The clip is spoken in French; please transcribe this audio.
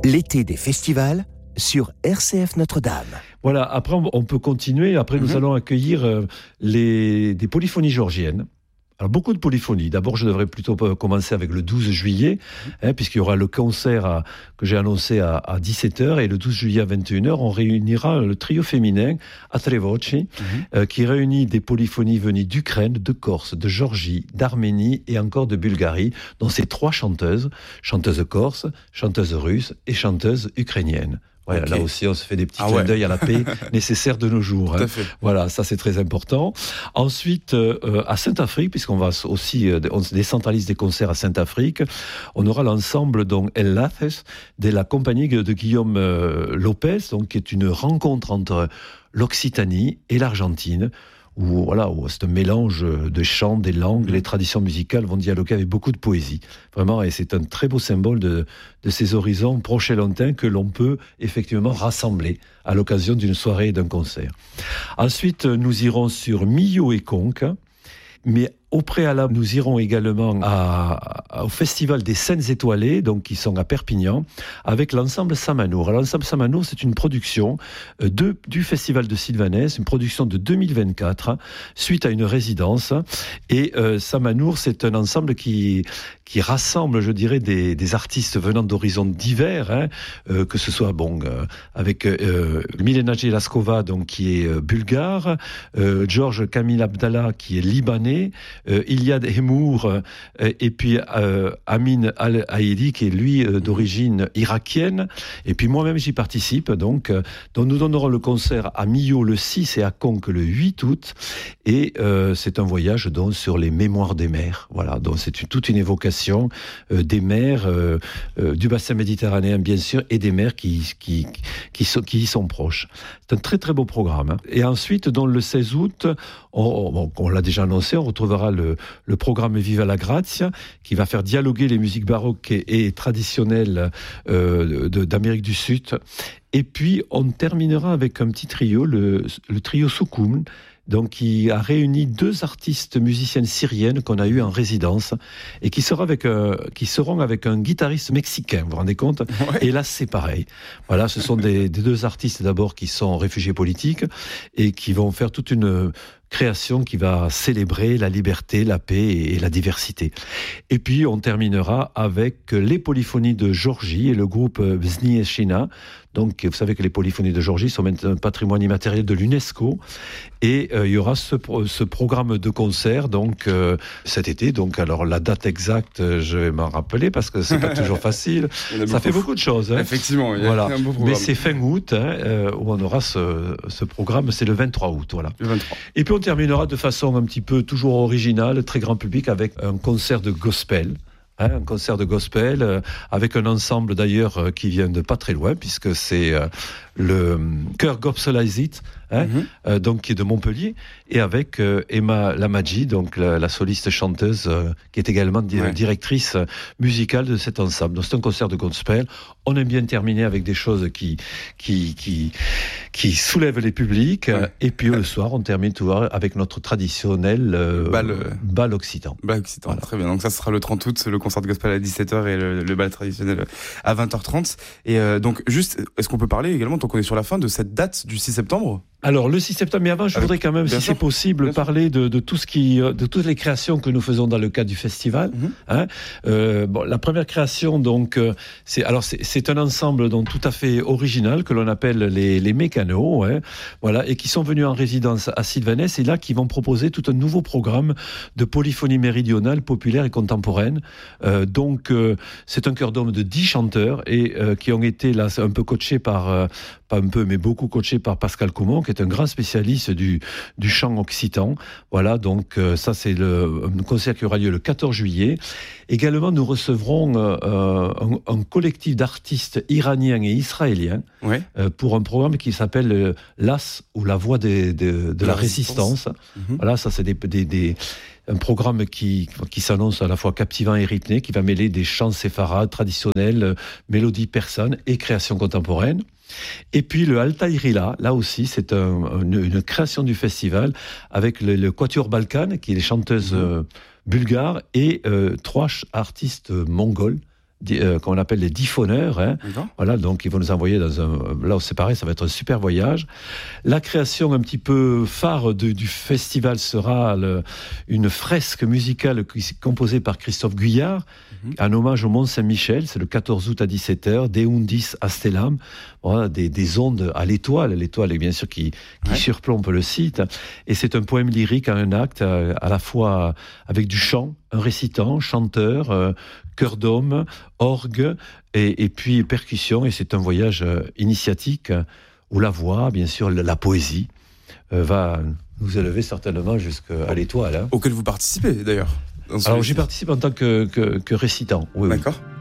L'été des festivals sur RCF Notre-Dame. Voilà, après on peut continuer. Après nous allons accueillir des polyphonies georgiennes. Alors beaucoup de polyphonies. D'abord, je devrais plutôt commencer avec le 12 juillet, puisqu'il y aura le concert que j'ai annoncé à 17h, et le 12 juillet à 21h, on réunira le trio féminin Atrevoci, qui réunit des polyphonies venues d'Ukraine, de Corse, de Géorgie, d'Arménie et encore de Bulgarie, dont ces 3 chanteuses corse, chanteuses russes et chanteuses ukrainiennes. Ouais, okay. Là aussi, on se fait des petits clins d'œil à la paix nécessaire de nos jours. Voilà, ça c'est très important. Ensuite, à Saint-Afrique, puisqu'on va aussi, on décentralise des concerts à Saint-Afrique, on aura l'ensemble donc El Laces de la compagnie de Guillaume Lopez, donc qui est une rencontre entre l'Occitanie et l'Argentine. Où c'est un mélange de chants, des langues, les traditions musicales vont dialoguer avec beaucoup de poésie. Vraiment, et c'est un très beau symbole de ces horizons proches et lointains que l'on peut effectivement rassembler à l'occasion d'une soirée et d'un concert. Ensuite, nous irons sur Millau et Conques, mais au préalable, nous irons également au Festival des Scènes Étoilées, donc qui sont à Perpignan, avec l'ensemble Samanour. L'ensemble Samanour, c'est une production du Festival de Sylvanès, une production de 2024, suite à une résidence. Et Samanour, c'est un ensemble qui rassemble, je dirais, des artistes venant d'horizons divers, que ce soit avec Milena Jelaskova, donc qui est bulgare, Georges Kamil Abdallah, qui est libanais, Iliad Hemour et puis Amin Al-Haïdi qui est lui d'origine irakienne, et puis moi-même j'y participe, donc nous donnerons le concert à Millau le 6 et à Conques le 8 août, et c'est un voyage donc sur les mémoires des mers. Voilà, donc c'est toute une évocation des mers du bassin méditerranéen bien sûr, et des mers qui y sont proches. C'est un très très beau programme. Et ensuite, dans le 16 août, on l'a déjà annoncé, on retrouvera le programme Viva la Grazia, qui va faire dialoguer les musiques baroques et traditionnelles d'Amérique du Sud. Et puis, on terminera avec un petit trio, le trio Soukoum, donc qui a réuni 2 artistes musiciennes syriennes qu'on a eu en résidence et qui seront avec un guitariste mexicain, vous vous rendez compte ? Ouais. Et là, c'est pareil. Voilà, ce sont des 2 artistes d'abord qui sont réfugiés politiques et qui vont faire toute une création qui va célébrer la liberté, la paix et la diversité. Et puis, on terminera avec les polyphonies de Géorgie et le groupe Vznieshina. Donc, vous savez que les polyphonies de Géorgie sont maintenant un patrimoine immatériel de l'UNESCO. Et il y aura ce programme de concert donc cet été. Donc, alors la date exacte, je vais m'en rappeler parce que c'est pas toujours facile. Ça fait beaucoup de choses. Effectivement, il y a un beau programme. Mais c'est fin août où on aura ce programme. C'est le 23 août, voilà. Le 23. Et puis on terminera de façon un petit peu toujours originale, très grand public, avec un concert de gospel. Un concert de gospel avec un ensemble d'ailleurs qui vient de pas très loin, puisque c'est le chœur Gopsolaisit, donc qui est de Montpellier, et avec Emma Lamadji, donc la soliste chanteuse qui est également directrice musicale de cet ensemble. Donc c'est un concert de gospel. On aime bien terminer avec des choses qui soulèvent les publics, et puis le soir on termine toujours avec notre traditionnel bal occitan. Bal occitan, voilà. Très bien. Donc ça sera le 30 août, le concert de gospel à 17h et le bal traditionnel à 20h30. Et donc juste, est-ce qu'on peut parler également, tant qu'on est sur la fin, de cette date du 6 septembre ? Alors le 6 septembre, mais avant je voudrais quand même, si c'est possible, parler de tout de toutes les créations que nous faisons dans le cadre du festival. La première création donc c'est un ensemble donc tout à fait original que l'on appelle les Mécanos, voilà, et qui sont venus en résidence à Sylvanès, et là qui vont proposer tout un nouveau programme de polyphonie méridionale, populaire et contemporaine. Donc c'est un chœur d'hommes de 10 chanteurs et qui ont été là un peu coachés par pas un peu, mais beaucoup coachés par Pascal Coumont, qui est un grand spécialiste du chant occitan. Voilà, donc ça c'est un concert qui aura lieu le 14 juillet. Également, nous recevrons un collectif d'artistes iraniens et israéliens pour un programme qui s'appelle l'As, ou la voix de la résistance. Voilà, ça c'est un programme qui s'annonce à la fois captivant et rythmé, qui va mêler des chants séfarades traditionnels, mélodies persanes et créations contemporaines. Et puis le Altaïrila, là aussi, c'est une création du festival avec le Quatuor Balkan, qui est les chanteuses bulgares, et 3 artistes mongols, qu'on appelle les diffoneurs. Hein. D'accord. Voilà, donc ils vont nous envoyer dans un... Là, c'est pareil, ça va être un super voyage. La création un petit peu phare du festival sera une fresque musicale composée par Christophe Guyard, en hommage au Mont Saint-Michel. C'est le 14 août à 17h, De Undis a Stellam, voilà, des ondes à l'étoile est bien sûr qui surplombe le site. Et c'est un poème lyrique en un acte, à la fois avec du chant, un récitant, chanteur, chœur d'homme, orgue et puis percussion. Et c'est un voyage initiatique où la voix, bien sûr, la poésie va nous élever certainement jusqu'à l'étoile. Hein. Auquel vous participez d'ailleurs. Alors j'y participe en tant que récitant. Oui, D'accord. Oui.